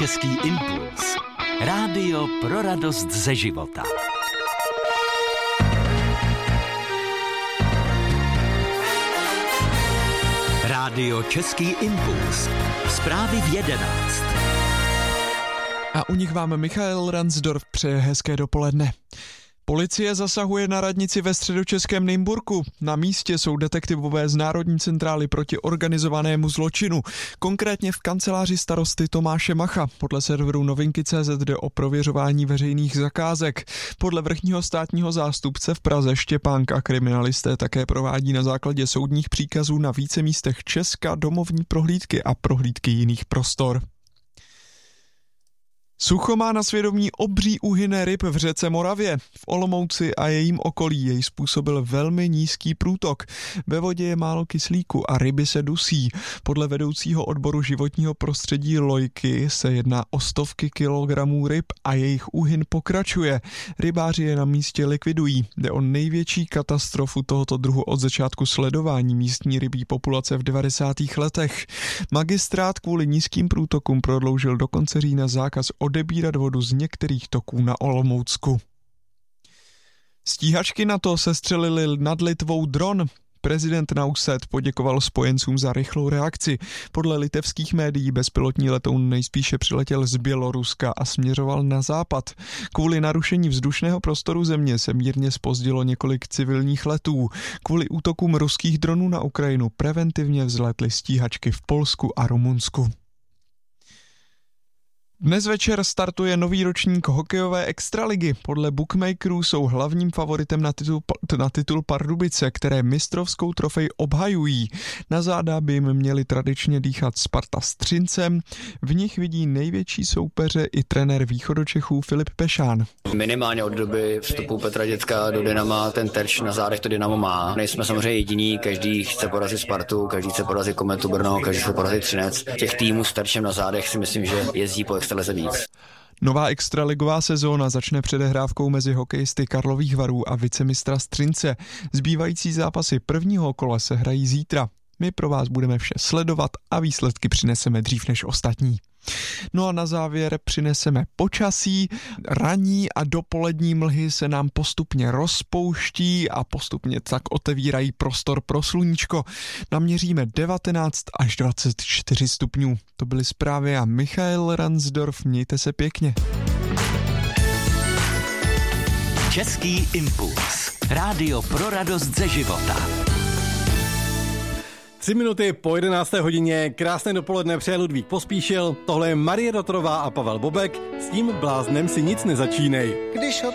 Český impuls. Rádio pro radost ze života. Rádio Český impuls. Zprávy v 11. A u nich vám Michael Ransdorf přeje hezké dopoledne. Policie zasahuje na radnici ve středočeském Nymburku. Na místě jsou detektivové z Národní centrály proti organizovanému zločinu. Konkrétně v kanceláři starosty Tomáše Macha. Podle serveru Novinky.cz jde o prověřování veřejných zakázek. Podle vrchního státního zástupce v Praze Štěpánka kriminalisté také provádí na základě soudních příkazů na více místech Česka domovní prohlídky a prohlídky jiných prostor. Sucho má na svědomí obří úhyny ryb v řece Moravě. V Olomouci a jejím okolí jej způsobil velmi nízký průtok. Ve vodě je málo kyslíku a ryby se dusí. Podle vedoucího odboru životního prostředí Lojky se jedná o stovky kilogramů ryb a jejich úhyn pokračuje. Rybáři je na místě likvidují. Jde o největší katastrofu tohoto druhu od začátku sledování místní rybí populace v 90. letech. Magistrát kvůli nízkým průtokům prodloužil do konce října zákaz odebírat vodu z některých toků na Olomoucku. Stíhačky NATO sestřelily nad Litvou dron. Prezident Naused poděkoval spojencům za rychlou reakci. Podle litevských médií bezpilotní letoun nejspíše přiletěl z Běloruska a směřoval na západ. Kvůli narušení vzdušného prostoru země se mírně zpozdilo několik civilních letů. Kvůli útokům ruských dronů na Ukrajinu preventivně vzletly stíhačky v Polsku a Rumunsku. Dnes večer startuje nový ročník hokejové extraligy. Podle bookmakerů jsou hlavním favoritem na titul Pardubice, které mistrovskou trofej obhajují. Na záda by jim měli tradičně dýchat Sparta s Třincem. V nich vidí největší soupeře i trenér Východočechů Filip Pešán. Minimálně od doby vstupu Petra Dětka do Dynama ten terč na zádech to Dynamo má. Nejsme samozřejmě jediní, každý chce porazit Spartu, každý chce porazit Kometu Brno, každý chce porazit Třinec. Těch týmů s terčem na zádech si myslím, že jezdí po extralize víc. Nová extraligová sezóna začne předehrávkou mezi hokejisty Karlových Varů a vicemistra z Třince. Zbývající zápasy prvního kola se hrají zítra. My pro vás budeme vše sledovat a výsledky přineseme dřív než ostatní. No a na závěr přineseme počasí. Ranní a dopolední mlhy se nám postupně rozpouští a postupně tak otevírají prostor pro sluníčko. Naměříme 19 až 24 stupňů. To byly zprávy a Michael Ransdorf. Mějte se pěkně. Český impuls. Rádio pro radost ze života. 3 minuty po 11. hodině, krásné dopoledne přeje Ludvík Pospíšil, tohle je Marie Rotorová a Pavel Bobek, s tím bláznem si nic nezačínej. Když ho